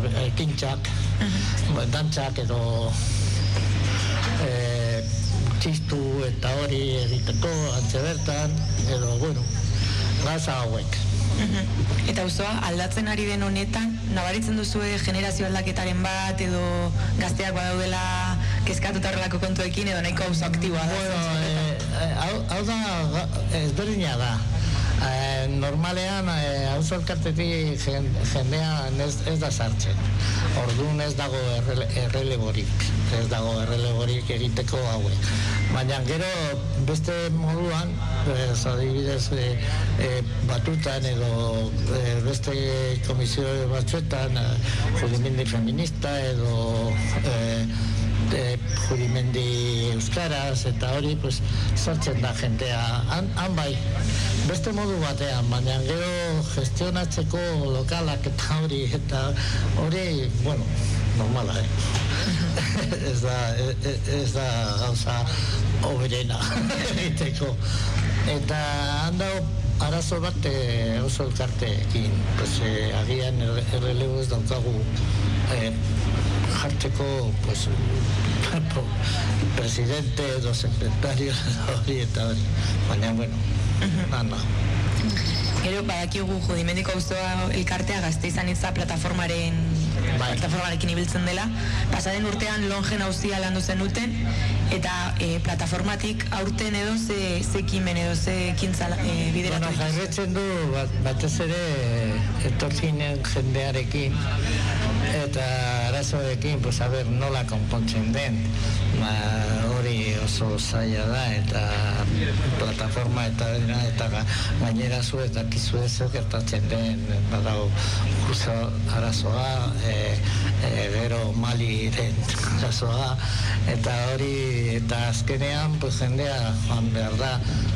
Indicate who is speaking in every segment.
Speaker 1: ekintzak, dantzak edo txistu eta hori egiteko antze bertan, edo, bueno, gaza hauek.
Speaker 2: Eta auzoa aldatzen ari den honetan, nabaritzen duzue generazio aldaketaren bat, edo gazteak badaudela kezkatuta horrelako kontuekin, edo nahiko auzo aktiboa da?
Speaker 1: Bueno, hau da, ezberdina da. Normalean, auzo elkartetik jendean ez da sartzen. Orduan ez dago erreleborik egiteko hauek. Baina gero beste moduan, adibidez batutan edo beste komisio batzuetan, judimendi feminista edo judimendi euskaraz eta hori sartzen da jendea. Han bai, beste modu batean, baina gero gestionatzeko lokalak eta hori, bueno, normala, ez da gauza oberena egiteko. Eta handau arazo bat oso elkarteekin, agian errelebo ez daukagu jartzeko presidente edo sekretario hori eta hori, baina bueno, nada.
Speaker 2: Gero, badakigu Judimendiko auzoa elkartea Gasteizanitza plataformarekin ibiltzen dela. Pasaden urtean Longen auzia landu zenuten, eta plataformatik aurten edo ze ekimen edo ze ekintza bideratu?
Speaker 1: Bueno, jarretzen du batez ere etortzinen jendearekin eta arazoekin, nola konpontzen den, hori oso zaila da, eta plataforma eta gainera zu eta kizu ez gertatzen den, badau kurso arazoa, gero Maliren arazoa, eta hori, eta azkenean jendea joan behar da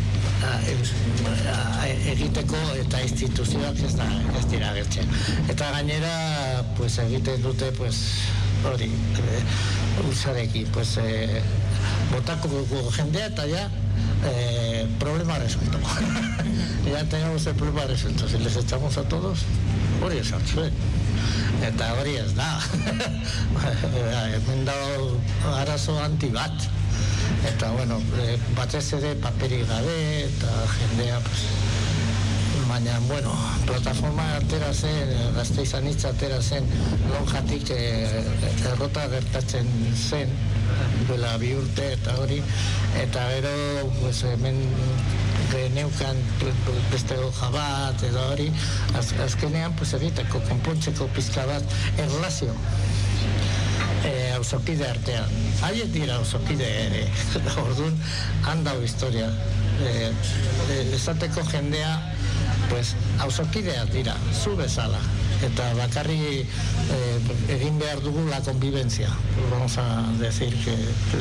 Speaker 1: egiteko eta instituzioak ez dira gertzen. Eta gainera egiten dute hori usarekin botako jendea eta ja problema resuelto. Ya tenemos el problema resuelto. Si les echamos a todos, hori esan zuen. Eta hori ez da. Hemen dago arazo anti bat. Eta, bueno, batez ere paperik gabe eta jendea, baina, bueno, plataforma atera zen, Gasteizanitza atera zen, Lonjatik errota gertatzen zen, duela 2 urte eta hori, eta gero, hemen geneukan beste hoja bat edo hori, azkenean, egiteko, konpontzeko pizka bat, erlazio. Auzokide artean. Haiek dira auzokide ere. Orduan, handau historia. Esateko jendea, auzokideak dira, zu bezala. Eta bakarri egin behar dugu la convivencia. Vamos a decir que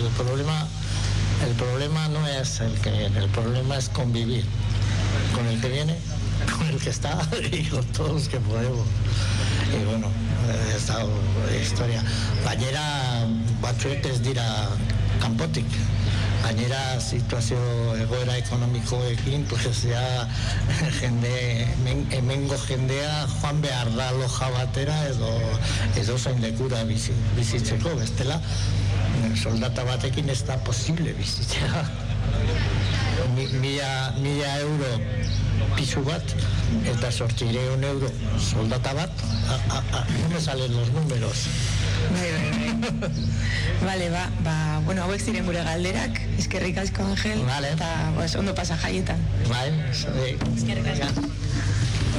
Speaker 1: el problema no es el que viene, el problema es convivir con el que viene, con el que está y con todos los que podemos. Y bueno, ez da historia. Gainera batzuek ez dira kanpotik. Gainera situazio egoera ekonomikoekin, hemengo jendea joan behar da loja batera edo zain lekura bizitzeko, bestela soldata batekin ez da posible bizitzea. 1.000 euro pisu bat eta 800 euro soldata bat, no me salen los números.
Speaker 2: Vale, bueno, hauek ziren gure galderak, eskerrik asko Angel, eta ondo pasa jaietan.
Speaker 1: Bai, eskerrik asko.